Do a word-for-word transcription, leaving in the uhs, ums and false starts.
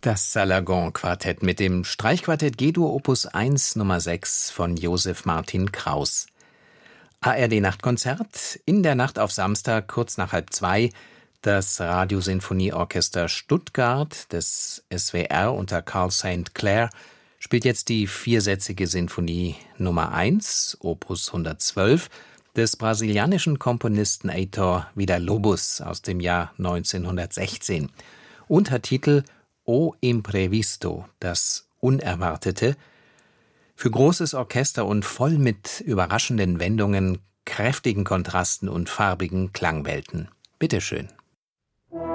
Das Salagon-Quartett mit dem Streichquartett G-Dur Opus eins Nummer sechs von Josef Martin Kraus. A R D-Nachtkonzert, in der Nacht auf Samstag, kurz nach halb zwei, das Radiosinfonieorchester Stuttgart des S W R unter Carl Saint Clair spielt jetzt die viersätzige Sinfonie Nummer eins, Opus hundertzwölf, des brasilianischen Komponisten Heitor Villa-Lobos aus dem Jahr neunzehnhundertsechzehn. Untertitel O Imprevisto, das Unerwartete, für großes Orchester und voll mit überraschenden Wendungen, kräftigen Kontrasten und farbigen Klangwelten. Bitteschön.